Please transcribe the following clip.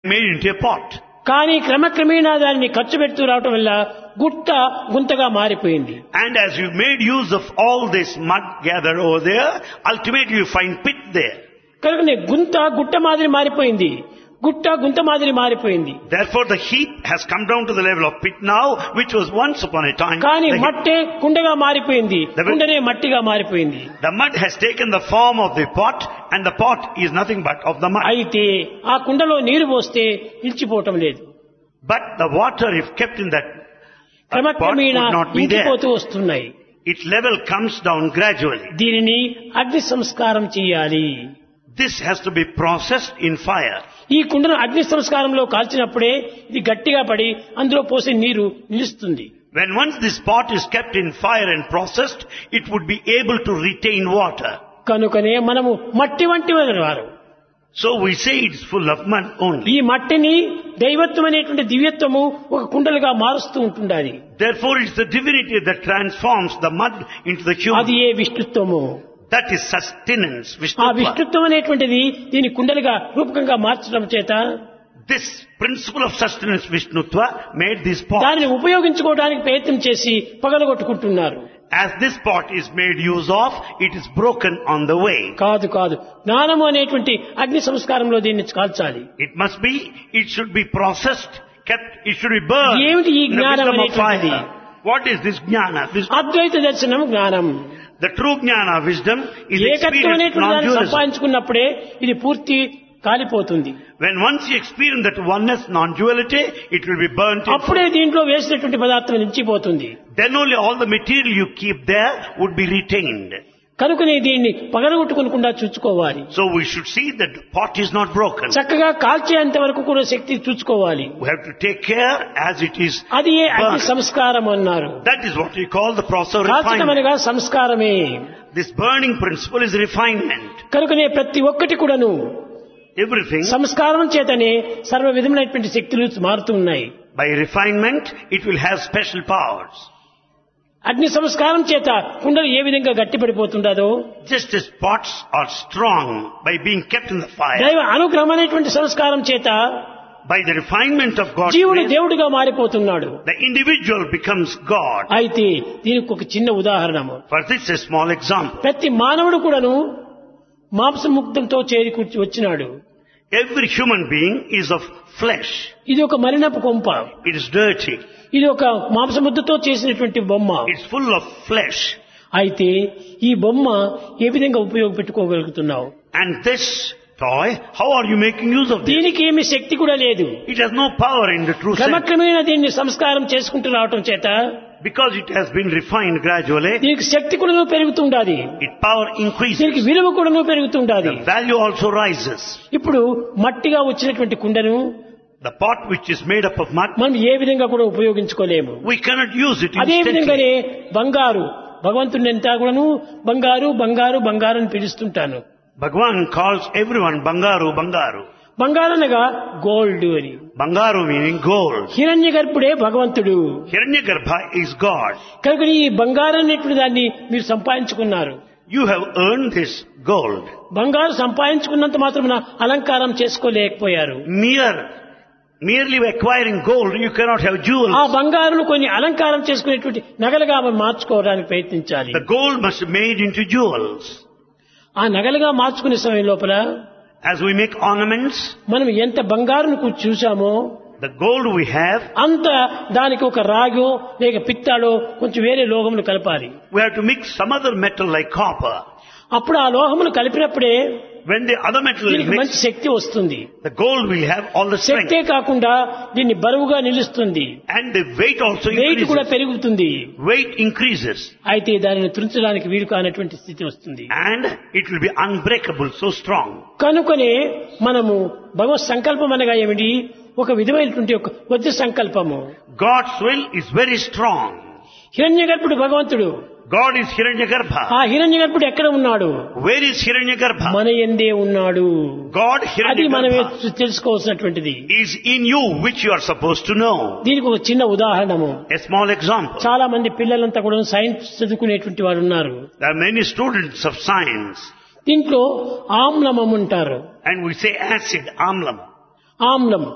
made into a pot. కానీ క్రమక్రమేణా దానిని ఖర్చు పెడుతూ రావటం వల్ల గుంతగా మారిపోయింది. And as you made use of all this mud gathered over there, ultimately you find pit there. కనుకనే గుట్ట మాదిరి మారిపోయింది, గుంత మాదిరి మారిపోయింది. Therefore the heap has come down to the level of pit now, which was once upon a time. కానీ మట్టే కుండగా మారిపోయింది, కుండనే మట్టిగా మారిపోయింది. The mud has taken the form of the pot, and the pot is nothing but of the mud. అయితే ఆ కుండలో నీరు పోస్తే నిలిచిపోవటం లేదు. But the water, if kept in that pot, క్రమక్రమేణా would not be there. ఇంకిపోతూ వస్తున్నాయి. Its level comes down gradually. దీనిని అగ్ని సంస్కారం చేయాలి. This has to be processed in fire. ఈ కుండను అగ్ని సంస్కారంలో కాల్చినప్పుడే ఇది గట్టిగా పడి అందులో పోసే నీరు నిలుస్తుంది. When once this pot is kept in fire and processed, it would be able to retain water. కనుకనే మనము మట్టి వంటి వారు. So we say it's full of mud only. ఈ మట్టిని దైవత్వం అనేటువంటి దివ్యత్వము ఒక కుండలుగా మారుస్తూ ఉంటుండాలి. Therefore it's the divinity that transforms the mud into the human. అది ఏ విష్ణుత్వము. That is sustenance, ఆ Vishnutva. విష్ణుత్వం అనేటువంటిది దీని కుండలుగా రూపకంగా మార్చడం చేత This principle of sustenance, Vishnutva, made this pot. దానిని ఉపయోగించుకోవడానికి ప్రయత్నం చేసి పగలగొట్టుకుంటున్నారు. As this pot is made use of, it is broken on the way. కాదు జ్ఞానము అనేటువంటి అగ్ని సంస్కారంలో దీన్ని కాల్చాలి. It should be processed, kept, it should be burned ఏమిటి ఈ in the జ్ఞానం wisdom of అనేటువంటిది? fire. What is this jnana? అద్వైత దర్శనం జ్ఞానం. The true jnana, wisdom, is ఏకత్వం experienced అనేటువంటి దాన్ని non-dualism. సంపాదించుకున్నప్పుడే ఇది పూర్తి కాలిపోతుంది. When once you experience that oneness, non-duality, it will be burnt in అప్పుడే దీంట్లో వేసినటువంటి పదార్థం నిలిచిపోతుంది. Then only all the material you keep there would be retained. కనుకనే దీన్ని పగలగొట్టుకోకుండా చూసుకోవాలి. So we should see that the pot is not broken. చక్కగా కాల్చేంత వరకు కూడా శక్తి చూసుకోవాలి. We have to take care as it is అది ఏ అగ్ని burned. సంస్కారం అన్నారు. That is what we call the process of కాల్చడం refinement. అనగా సంస్కారమే. This burning principle is refinement. కనుకనే ప్రతి ఒక్కటి కూడాను Everything, సంస్కారం చేతనే సర్వ విధములైనటువంటి శక్తులు మారుతూ ఉన్నాయి. by refinement, it will have special powers. అగ్ని సంస్కారం చేత కుండలు ఏ విధంగా గట్టిపడిపోతుండదో Just as pots are strong by being kept in the fire, దైవ అనుగ్రహం అనేటువంటి సంస్కారం చేత by the refinement of God's జీవుడు grace, దేవుడిగా మారిపోతున్నాడు. the individual becomes God. అయితే దీనికి ఒక చిన్న ఉదాహరణము. For this, a small example. ప్రతి మానవుడు కూడాను మాంసముక్తంతో చేరి వచ్చినాడు. Every human being is of flesh. ఇది ఒక మలినపు కొంప. It is dirty. ఇది ఒక మాంసముద్దతో చేసినటువంటి బొమ్మ. It's full of flesh. అయితే ఈ బొమ్మ ఏ విధంగా ఉపయోగపెట్టుకోగలుగుతున్నావు? And this toy, how are you making use of this? దీనికి ఏమి శక్తి కూడా లేదు. It has no power in the true sense. క్రమక్రమేణా దీన్ని సంస్కారం చేసుకుంటూ రావటం చేత Because it has been refined gradually, దీనికి శక్తి కూడా పెరుగుతుండాలి. its power increases. దీనికి విలువ కూడా పెరుగుతుండాలి. The value also rises. ఇప్పుడు మట్టిగా వచ్చినటువంటి కుండను The pot which is made up of mud, మనం ఏ విధంగా కూడా ఉపయోగించుకోలేము. we cannot use it అదే instantly. విధంగానే బంగారు, భగవంతుని అంతా కూడాను బంగారు అని పిలుస్తుంటాను. Bhagavan calls everyone Bangaru, Bangaru. బంగారు అనగా గోల్డ్ అని. Bangaru meaning gold. హిరణ్య గర్భుడే భగవంతుడు. Hiranyagarbha is God. కనుక ఈ బంగారు అనేటువంటి దాన్ని మీరు సంపాదించుకున్నారు. You have earned this gold. బంగారు సంపాదించుకున్నంత మాత్రమున అలంకారం చేసుకోలేకపోయారు. Merely acquiring gold, you cannot have jewels. ఆ బంగారును కొన్ని అలంకారం చేసుకునేటువంటి నగలుగా మనం మార్చుకోవడానికి ప్రయత్నించాలి. The gold must be made into jewels. ఆ నగలుగా మార్చుకునే సమయం లోపల As we make ornaments, మనం ఎంత బంగారును చూసామో the gold we have, అంత దానికి ఒక రాగో లేక పిత్తాడో కొంచెం వేరే లోహములు కలపాలి. we have to mix some other metal like copper. అప్పుడు ఆ లోహములు కలిపినప్పుడే When the other metal is దీనికి మంచి mixed, శక్తి వస్తుంది. the gold will have all the strength. శక్తే కాకుండా దీన్ని బరువుగా నిలుస్తుంది. And the weight also wait కూడా increases. పెరుగుతుంది. Weight increases. అయితే దానిని తుంచడానికి వీలు కానటువంటి స్థితి వస్తుంది. And it will be unbreakable, so strong. కనుకనే మనము భగవత్ సంకల్పం అనగా ఏమిటి? ఒక విధమైనటువంటి ఒక వజ్ర సంకల్పము. God's will is very strong. హిరణ్య గర్భుడు భగవంతుడు. God is Hiranyagarbha. ఆ హిరణ్య గర్భుడు ఎక్కడ ఉన్నాడు? Where is Hiranyagarbha? మన యందే ఉన్నాడు. God అది మనమే Hiranyagarbha తెలుసుకోవాల్సినటువంటిది. is in you, which you are supposed to know. దీనికి ఒక చిన్న ఉదాహరణము. A small example. చాలా మంది పిల్లలంతా కూడా సైన్స్ చదువుకునేటువంటి వారు ఉన్నారు. There are many students of science, దీంట్లో ఆమ్లమం ఉంటారు. and we say acid, amlam. ఆమ్లం